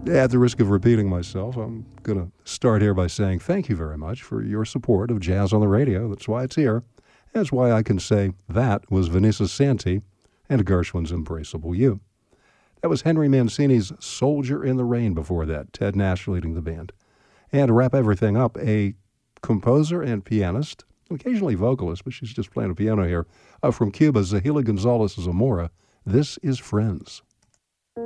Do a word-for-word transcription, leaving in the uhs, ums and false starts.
At the risk of repeating myself, I'm going to start here by saying thank you very much for your support of Jazz on the Radio. That's why it's here. That's why I can say that was Vanessa Santi and Gershwin's Embraceable You. That was Henry Mancini's Soldier in the Rain before that, Ted Nash leading the band. And to wrap everything up, a composer and pianist, occasionally vocalist, but she's just playing a piano here, uh, from Cuba, Zahila Gonzalez Zamora. This is Friends.